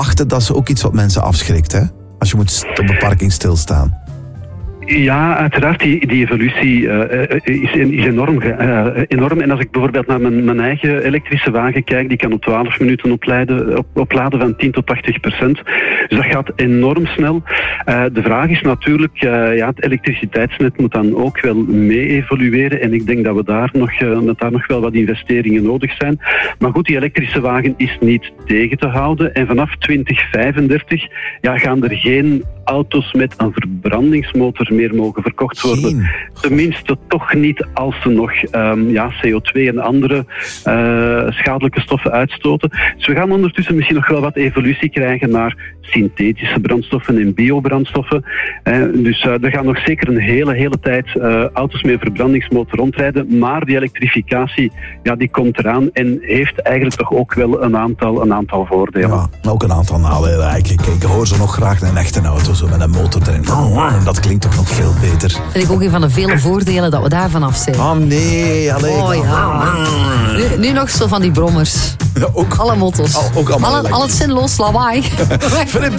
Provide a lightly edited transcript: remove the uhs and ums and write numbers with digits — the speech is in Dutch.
achter, dat is ook iets wat mensen afschrikt, hè? Als je moet op een parking stilstaan. Ja, uiteraard. Die evolutie is enorm. En als ik bijvoorbeeld naar mijn eigen elektrische wagen kijk, die kan op 12 minuten opladen van 10 tot 80%. Dus dat gaat enorm snel. De vraag is natuurlijk, het elektriciteitsnet moet dan ook wel mee evolueren. En ik denk dat daar nog wel wat investeringen nodig zijn. Maar goed, die elektrische wagen is niet tegen te houden. En vanaf 2035 gaan er geen auto's met een verbrandingsmotor meer mogen verkocht worden. Tenminste toch niet als ze nog CO2 en andere schadelijke stoffen uitstoten. Dus we gaan ondertussen misschien nog wel wat evolutie krijgen naar synthetische brandstoffen en biobrandstoffen. Dus er gaan nog zeker een hele tijd auto's met een verbrandingsmotor rondrijden. Maar die elektrificatie, die komt eraan en heeft eigenlijk toch ook wel een aantal voordelen. Ja, ook een aantal nadelen eigenlijk. Ik hoor ze nog graag in een echte auto, zo met een motor erin. Dat klinkt toch nog veel beter. Vind ik ook een van de vele voordelen dat we daarvan af zijn. Oh nee, alleen. Oh ja. Nu nog zo van die brommers. Ja, ook. Alle motto's. Ook allemaal al het zinloos lawaai. Filip,